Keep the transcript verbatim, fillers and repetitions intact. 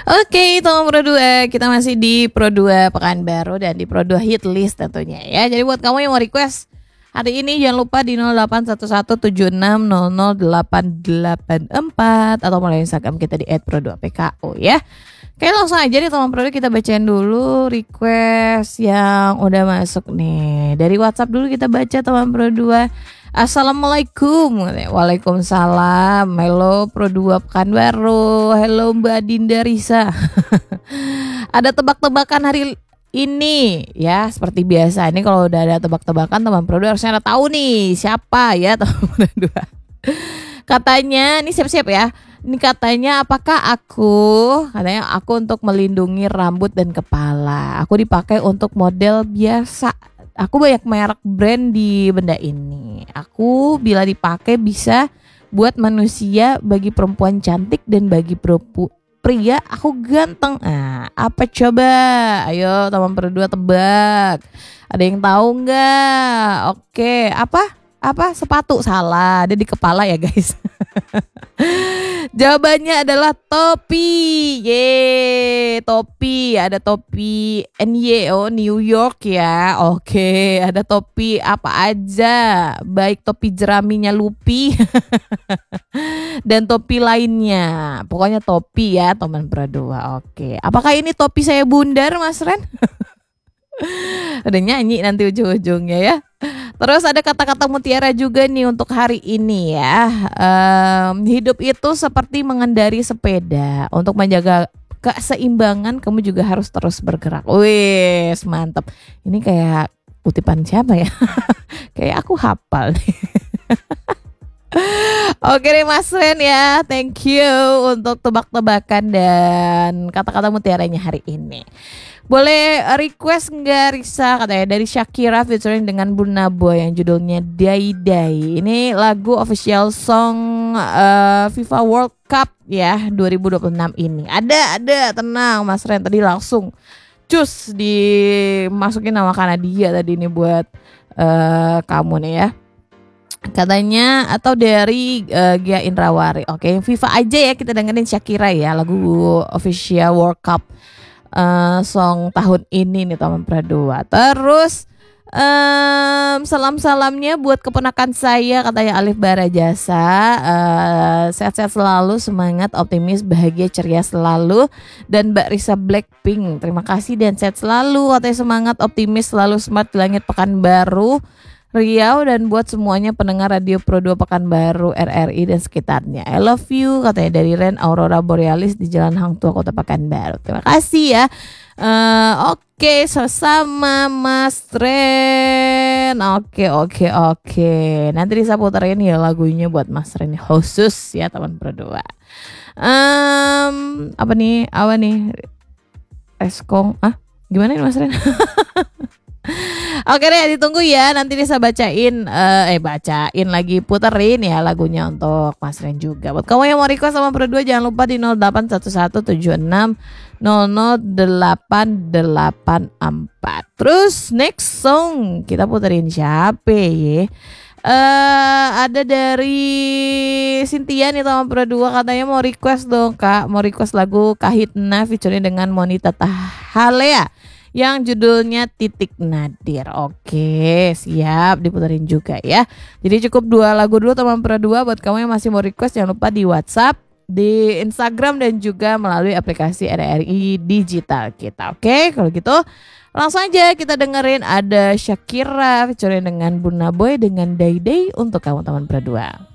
Oke, teman Pro dua, kita masih di Pro dua Pekanbaru dan di Pro dua Hit List tentunya ya. Jadi buat kamu yang mau request hari ini jangan lupa di nol delapan satu satu tujuh enam nol nol delapan delapan empat atau melalui Instagram kita di et pro dua p k o ya. Oke, langsung aja nih teman Pro dua, kita bacain dulu request yang udah masuk nih. Dari WhatsApp dulu kita baca teman Pro dua. Assalamualaikum. Waalaikumsalam. Hello Pro dua Pekanbaru. Hello Mbak Dinda Risa. Ada tebak-tebakan hari ini ya, seperti biasa. Ini kalau udah ada tebak-tebakan teman Pro dua harusnya udah tahu nih siapa ya teman Pro dua. Katanya, ini siap-siap ya. Ini katanya, apakah aku, katanya aku untuk melindungi rambut dan kepala. Aku dipakai untuk model biasa. Aku banyak merek brand di benda ini. Aku bila dipakai bisa buat manusia, bagi perempuan cantik dan bagi perempu, pria aku ganteng. Nah, apa coba? Ayo teman Pro dua tebak. Ada yang tahu nggak? Oke, apa? Apa? Sepatu? Salah. Ada di kepala ya guys. Jawabannya adalah topi. Ye, topi. Ada topi N Y O New York ya. Oke, ada topi apa aja, baik topi jeraminya Luffy dan topi lainnya. Pokoknya topi ya teman Pro dua. Oke, apakah ini topi saya bundar Mas Ren? Udah nyanyi nanti ujung-ujungnya ya. Terus ada kata-kata mutiara juga nih untuk hari ini ya. Um, hidup itu seperti mengendari sepeda. Untuk menjaga keseimbangan kamu juga harus terus bergerak. Wih, mantap. Ini kayak kutipan siapa ya? Kayak aku hafal nih. Oke deh Mas Ren ya, thank you untuk tebak-tebakan dan kata-kata mutiaranya hari ini. Boleh request nggak Risa, katanya dari Shakira featuring dengan Burna Boy yang judulnya Dai Dai. Ini lagu official song uh, FIFA World Cup ya dua ribu dua puluh enam ini. Ada, ada, tenang Mas Ren, tadi langsung cus dimasukin nama Kanadia tadi ini buat uh, kamu nih ya. Katanya atau dari uh, Gia Indrawari. Oke, FIFA aja ya, kita dengerin Shakira ya, lagu official World Cup uh, song tahun ini nih teman Pro dua. Terus um, salam-salamnya buat keponakan saya, katanya Alif Barajasa. Uh, sehat-sehat selalu, semangat, optimis, bahagia, ceria selalu. Dan Mbak Risa Blackpink, terima kasih dan sehat selalu, katanya semangat, optimis, selalu smart di langit Pekanbaru Riau, dan buat semuanya pendengar radio Pro dua Pekanbaru, R R I dan sekitarnya. I love you, katanya dari Ren Aurora Borealis di Jalan Hang Tua Kota Pekanbaru. Terima kasih ya. Uh, Oke, okay, sama Mas Ren. Oke, okay, oke, okay, oke. Okay. Nanti Risa puterin ya lagunya buat Mas Ren khusus ya teman Pro dua. Um, apa nih? Apa nih? Eskong? Ah, gimana nih Mas Ren? Oke deh, ditunggu ya. Nanti bisa bacain uh, Eh bacain lagi, puterin ya lagunya untuk Mas Ren juga. Buat kamu yang mau request sama Pro dua, jangan lupa di nol delapan satu satu tujuh enam nol nol delapan delapan empat. Terus next song kita puterin siapa ya? Uh, ada dari Cynthia nih teman Pro dua, katanya mau request dong Kak. Mau request lagu Kahitna featuring dengan Monita Tahalea yang judulnya Titik Nadir. Oke, siap, diputerin juga ya. Jadi cukup dua lagu dulu teman Pro dua. Buat kamu yang masih mau request, jangan lupa di WhatsApp, di Instagram, dan juga melalui aplikasi R R I digital kita. Oke, kalau gitu langsung aja kita dengerin ada Shakira featuring dengan Burna Boy dengan Dai Dai untuk kamu teman Pro dua.